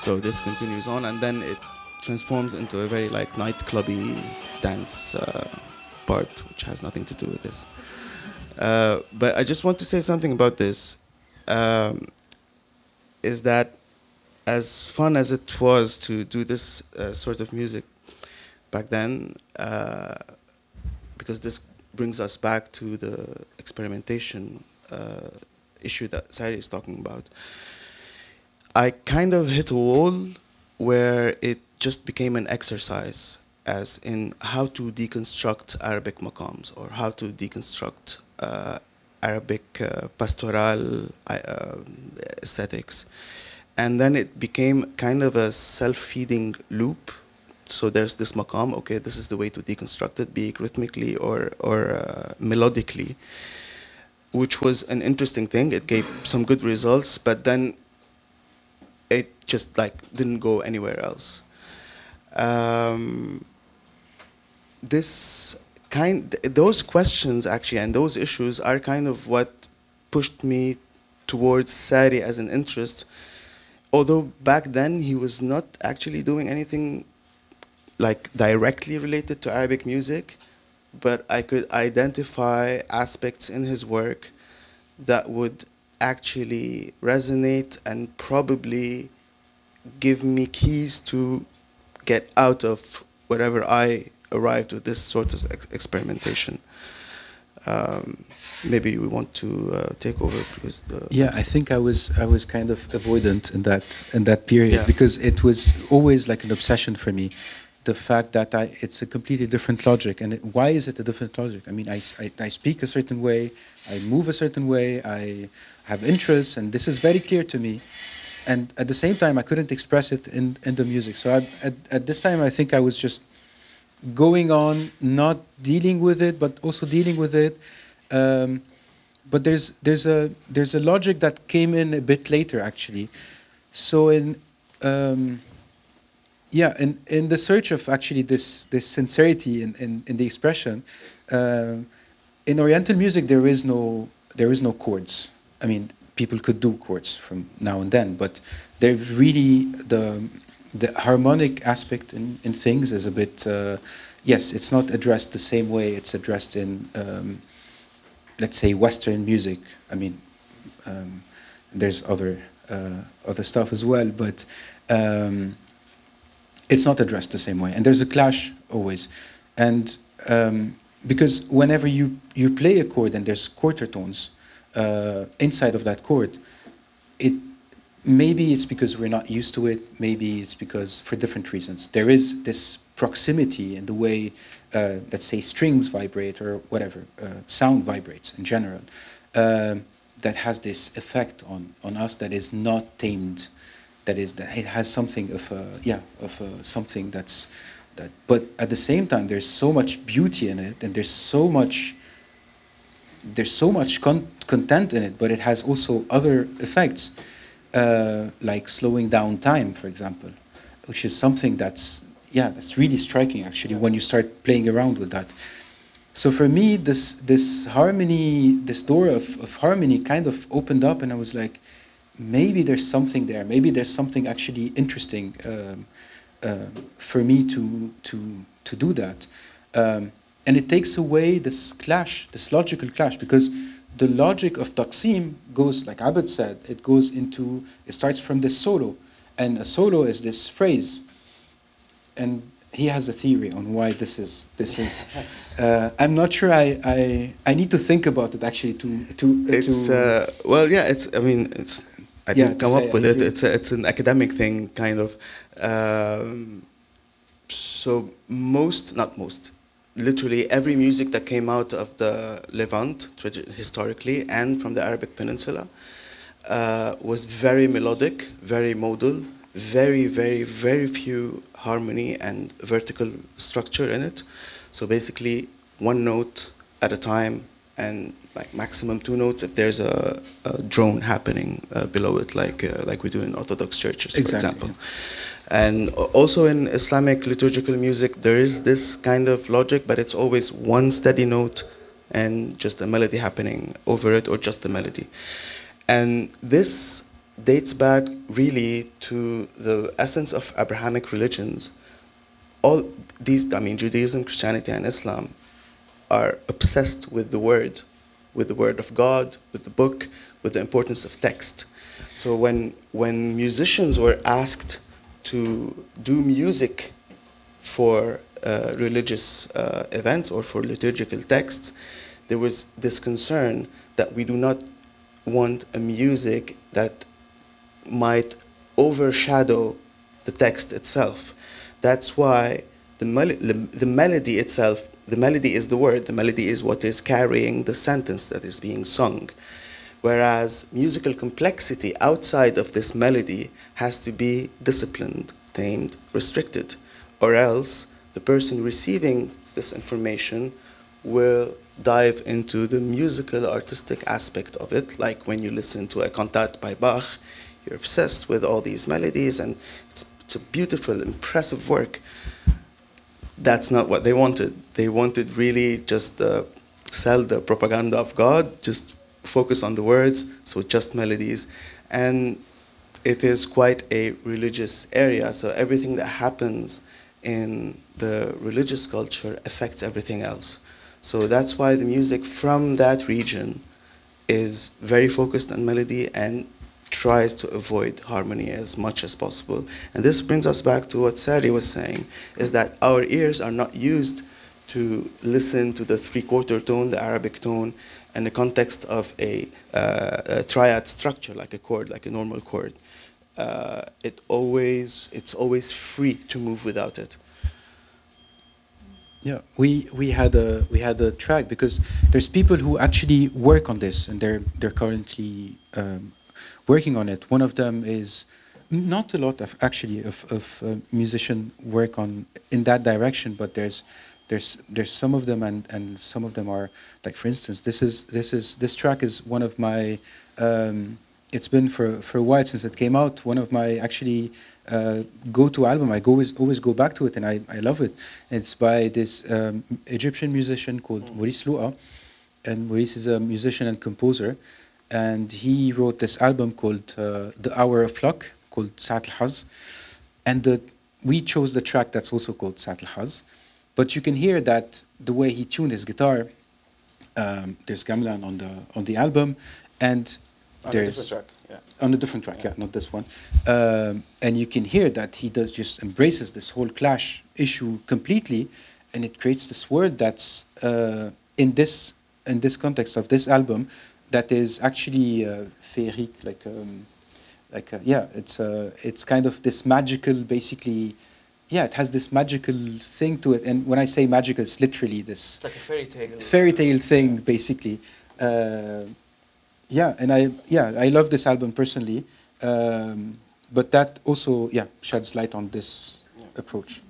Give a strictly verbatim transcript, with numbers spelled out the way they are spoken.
So this continues on, and then it transforms into a very like nightclubby dance uh, part, which has nothing to do with this. Uh, but I just want to say something about this. Um, is that as fun as it was to do this uh, sort of music back then, uh, because this brings us back to the experimentation uh, issue that Sari is talking about, I kind of hit a wall where it just became an exercise, as in how to deconstruct Arabic maqams or how to deconstruct uh, Arabic uh, pastoral uh, aesthetics. And then it became kind of a self-feeding loop. So there's this maqam, okay, this is the way to deconstruct it, be it rhythmically or, or uh, melodically, which was an interesting thing. It gave some good results, but then it just like didn't go anywhere else. Um, this kind, those questions actually and those issues are kind of what pushed me towards Sari as an interest. Although back then he was not actually doing anything like directly related to Arabic music, but I could identify aspects in his work that would actually resonate and probably give me keys to get out of wherever I arrived with this sort of ex experimentation. Um, maybe we want to uh, take over because the yeah, I think I was I was kind of avoidant in that in that period yeah. because it was always like an obsession for me. The fact that I, it's a completely different logic. And it, why is it a different logic? I mean, I, I, I speak a certain way, I move a certain way, I have interests, and this is very clear to me. And at the same time, I couldn't express it in, in the music. So I, at, at this time, I think I was just going on, not dealing with it, but also dealing with it. Um, but there's, there's, a, there's a logic that came in a bit later, actually. So in... Um, Yeah, in, in the search of actually this, this sincerity in, in, in the expression, uh, in Oriental music there is no there is no chords. I mean, people could do chords from now and then, but they're really the the harmonic aspect in, in things is a bit uh, yes, it's not addressed the same way it's addressed in um, let's say Western music. I mean, um, there's other uh, other stuff as well, but. Um, It's not addressed the same way, and there's a clash always, and um, because whenever you you play a chord and there's quarter tones uh, inside of that chord, it maybe it's because we're not used to it, maybe it's because for different reasons. There is this proximity in the way, uh, let's say, strings vibrate or whatever, uh, sound vibrates in general, uh, that has this effect on on us that is not tamed. That is, that it has something of a, yeah, of a, something that's that. But at the same time, there's so much beauty in it, and there's so much, there's so much con content in it. But it has also other effects, uh, like slowing down time, for example, which is something that's, yeah, that's really striking actually when you start playing around with that. So for me, this this harmony, this door of of harmony, kind of opened up, and I was like, maybe there's something there. Maybe there's something actually interesting um, uh, for me to to to do that, um, and it takes away this clash, this logical clash, because the logic of Taqsim goes, like Abed said, it goes into, it starts from this solo, and a solo is this phrase, and he has a theory on why this is this is. Uh, I'm not sure. I, I I need to think about it actually. To to it's to, uh, well, yeah. It's I mean, it's I Yeah, didn't to come say up with I it. agree. It's a, it's an academic thing, kind of. Um, so most, not most, literally every music that came out of the Levant tradi- historically and from the Arabic Peninsula uh, was very melodic, very modal, very, very, very few harmony and vertical structure in it. So basically, one note at a time, and like maximum two notes if there's a, a drone happening uh, below it, like uh, like we do in Orthodox churches, for Exactly, example. And a- also in Islamic liturgical music, there is this kind of logic, but it's always one steady note and just a melody happening over it, or just the melody. And this dates back really to the essence of Abrahamic religions. All these, I mean, Judaism, Christianity, and Islam are obsessed with the word, with the word of God, with the book, with the importance of text. So when, when musicians were asked to do music for uh, religious uh, events or for liturgical texts, there was this concern that we do not want a music that might overshadow the text itself. That's why the, mel the, the melody itself, the melody is the word, the melody is what is carrying the sentence that is being sung. Whereas musical complexity outside of this melody has to be disciplined, tamed, restricted, or else the person receiving this information will dive into the musical, artistic aspect of it, like when you listen to a cantate by Bach, you're obsessed with all these melodies, and it's, it's a beautiful, impressive work. That's not what they wanted. They wanted really just uh, sell the propaganda of God, just focus on the words, so just melodies. And it is quite a religious area, so everything that happens in the religious culture affects everything else. So that's why the music from that region is very focused on melody and tries to avoid harmony as much as possible. And this brings us back to what Sari was saying, is that our ears are not used to listen to the three-quarter tone, the Arabic tone, in the context of a, uh, a triad structure, like a chord, like a normal chord. Uh, it always, it's always free to move without it. Yeah, we we had a we had a track because there's people who actually work on this and they're they're currently um, working on it. One of them is not a lot of actually of of uh, musician work on in that direction, but there's there's there's some of them and and some of them are like, for instance, this is this is this track is one of my um, it's been for for a while since it came out, one of my actually uh, go-to album. I go always always go back to it and I, I love it. It's by this um, Egyptian musician called Maurice Loua, and Maurice is a musician and composer, and he wrote this album called uh, The Hour of Luck, called Sa'at al-Haz, and the, we chose the track that's also called Sa'at al-Haz, but you can hear that the way he tuned his guitar, um, there's gamelan on the on the album, and On there's a different track, yeah. on a different track, yeah, not this one. Um, and you can hear that he does just embraces this whole clash issue completely, and it creates this world that's uh, in this in this context of this album that is actually uh, féerique, like um, like uh, yeah, it's uh, it's kind of this magical, basically, yeah, it has this magical thing to it. And when I say magical, it's literally this It's like a fairy tale. fairy tale thing, basically. Uh, Yeah, and I yeah I love this album personally, um, but that also yeah sheds light on this Yeah. approach.